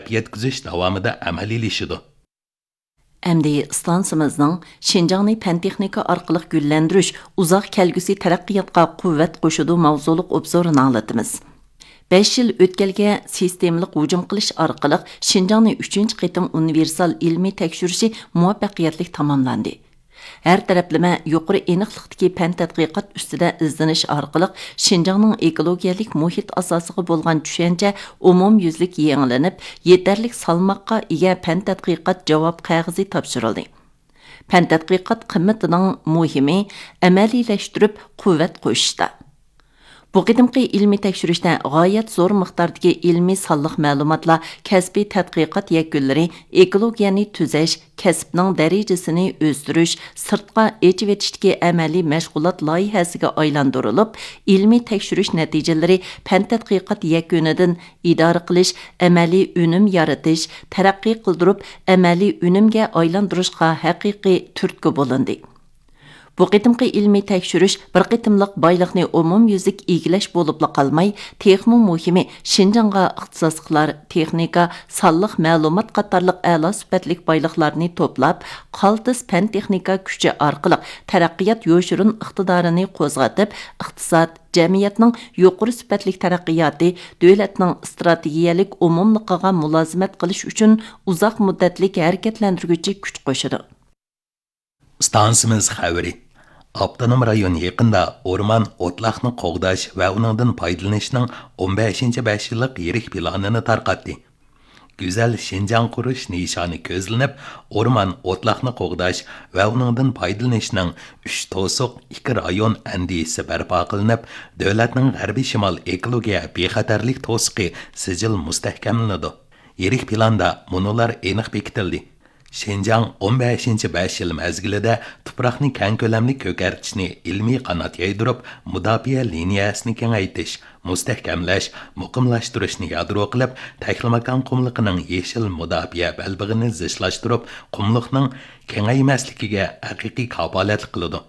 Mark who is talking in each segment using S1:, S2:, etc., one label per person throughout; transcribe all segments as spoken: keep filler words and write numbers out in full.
S1: zarar yetkizish davomida amaliylashidi.
S2: Әмді станцымызның Шинжаңны пән-техника арқылық гүлләндіріш, ұзақ кәлгісі тәрәққиятқа қуввәт қошуды мавзулық обзорын аңлатымыз. besh yil o'tkalga sistemlik hujum qilish orqali Шинжаңны uchinchi qitim universal ilmiy tekshirishi muvaffaqiyatli tamomlandi. Her taraflama yuqori aniqlikdagi fan tadqiqot ustida izlanish orqali Шинжаңның ekologiyalik muhit asosiga bo'lgan tushuncha umumyuzlik yangilanib, yetarli salmoqqa ega fan tadqiqot javob qog'ozi topshirildi. Fan tadqiqot qimmatining muhimi amaliyleştirib quvvat qo'shishda. Bu qidimqi ilmiy tekshirishda g'oyat zo'r miqdordagi ilmiy sonliq ma'lumotlar, kasbiy tadqiqot yakunlari, ekologiyani tuzash, kasbning darajasini o'stirish, sirtqa echib etishdagi amaliy mashg'ulot loyihasiga aylantirilib, ilmiy tekshirish natijalari fan tadqiqot yakunidan idora qilish, amaliy unum yaratish, taraqqiy qildirib, amaliy unumga aylantirishga haqiqiy turtki bo'lindi. Bu qitimqi ilmiy tekshirish bir qitimliq boyliqni umumyuzlik egilash bo'libla qolmay, texmo muhimi Шинжаңға ixtisosliklar, texnika, sonliq ma'lumot qatorliq a'lo sifatlik boyliqlarni to'plab, qaltis fan texnika kuchi orqali taraqqiyot yo'shirin iqtidorini qo'zg'atib, iqtisod, jamiyatning yuqori sifatlik taraqqiyoti, davlatning strategiyalik umumligiga mulozimat qilish uchun uzoq muddatlik harakatlantiruvchi kuch qo'shadi.
S1: Stansimiz xabari. Avtonom rayon yaqinda o'rmon o'tloqni qo'g'dash va uningdan foydalanishning o'n beshinchi besh yillik yirik planini tarqatdi. Güzel Шинжаң qurish nishoni ko'zlanib, o'rmon o'tloqni qo'g'dash va uningdan foydalanishning uch to'siq ikki rayon andisi barpo qilinib, davlatning g'arbiy shimol ekologiya bexatarlik to'siqi sijil mustahkamlanadi. Yirik planda munolar aniq bekitildi. Шинжаң o'n beshinchi besh yil mezgilida tuproqni keng ko'lamli ko'kartishni ilmiy qanot yaydirib, mudofaa liniyasini kengaytirish, mustahkamlash, muqimlashtirishni yadro qilib, Taxlamakan qumliqining yeshil mudofaa balbig'ini zichlashtirib, qumliqning kengaymasligiga haqiqiy kafolat qiladi.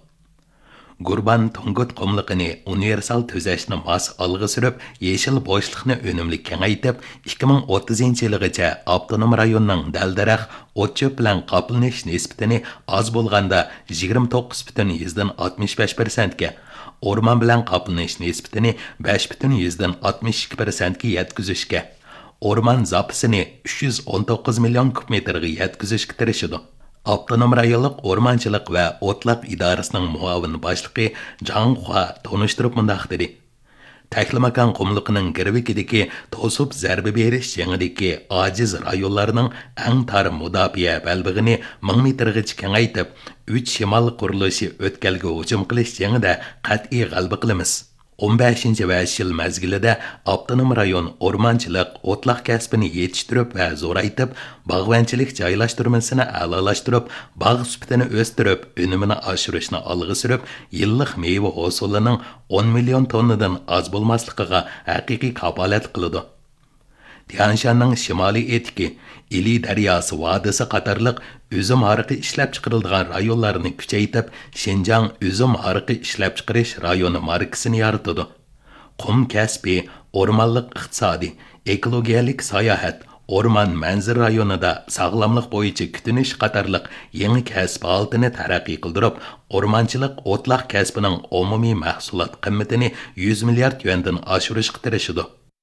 S1: Gurban Tungut qumliqini universal tuzashni mos olg'a surib, yeshil bo'shliqni unumli kengaytib, ikki ming o'ttizinchi yilgacha avtonom rayonning dal-daraxt, o't-cho'p bilan qoplanish nisbatini oz bo'lganda yigirma to'qqiz butun yuzdan oltmish besh persent ga, o'rmon bilan qoplanish nisbatini besh butun yuzdan oltmish ikki persent ga yetkazishga, o'rmon zapisini uch yuz o'n to'qqiz million kub metrga yetkazishga tirishadi. Avtonom rayonlik o'rmonchilik va o'tloq idorasining muavin boshlig'i Jang Hua tonishtirib mundaq dedi. Taxlamakan qumliqining girvikidagi to'sib zarba berish jangidagi ojiz rayonlarning eng tar mudofaa balbig'ini ming metrgacha kengaytib, uch shimol qurilishi o'tkalga hujum qilish jangida qat'iy g'alaba qilamiz. o'n beshinchi besh yil mezgilida avtonom rayon o'rmonchilik, o'tloq kasbini yetishtirib va zo'raytib, bog'vanchilik joylashtirmasini a'lolashtirib, bog' sifatini o'stirib, unumini oshirishni olg'a surib, yillik meva hosulining o'n million tonnadan oz bo'lmasligiga haqiqiy kafolat qiladi. Tianshanning shimoliy etiki, Ili daryosi vodisi qatorliq üzüm hariqi ishlab chiqariladigan rayonlarni kuchaytirib, Шинжаң üzüm hariqi ishlab chiqarish rayoni markasini yaratadi. Qum kasbi, o'rmonlik iqtisodi, ekologiyalik sayohat, o'rmon manzir rayonida sog'lomlik bo'yicha kutinish qatorliq yangi kasb holatini taraqqiy qildirib, o'rmonchilik o'tloq kasbining umumiy mahsulot qiymatini yuz milliard yuandan oshirishga tirishadi.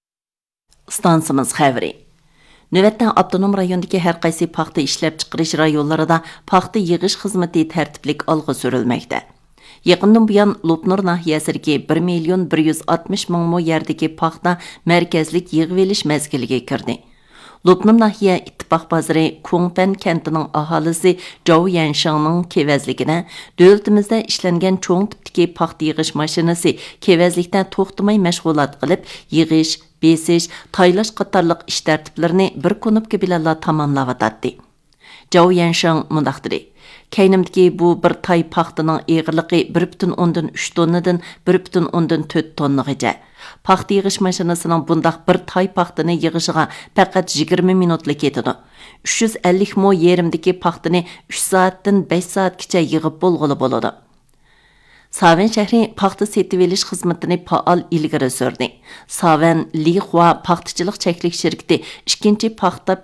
S2: Stansimiz xabari. Növətdən avtonom rayondakı hər qaysi paxta ishlab chiqarish rayonlarida paxta yig'ish xizmati tartiblik olg'a surilmoqda. Yaqindan buyon Lopnur nahiyasidagi bir million bir yuz oltmish ming mo yerdagi paxta markazlik yig'ib olish mezgiliga kirdi. Lopnur nahiya ittifoq bozori Kongpan kentining aholisi Zhou Yanshangning kevezligini, davlatimizda ishlangan cho'ng tipdagi paxta yig'ish mashinasi kevezlikda to'xtamay mashg'ulot qilib, yig'ish, besish, taylash qatorliq ish tartiblarini bir kunubga bilanla tamomlayotdi. Zhou Yanshang mundaq dedi. Kaynimdagi bu bir tay paxtaning eg'irligi bir butun o'ndan uch tonnadan bir butun o'ndan to'rt tonnagacha. Paxta yig'ish mashinasining bundaq bir tay paxtani yig'ishiga faqat yigirma minutlik ketadi. uch yuz ellik mo yerimdagi paxtani uch soatdan besh soatgacha yig'ib bo'lg'ili bo'ladi. Saven shahri paxta setib olish xizmatini faol ilgari surdi. Saven Li Hua paxtachilik cheklik shirkati ikkinchi paxta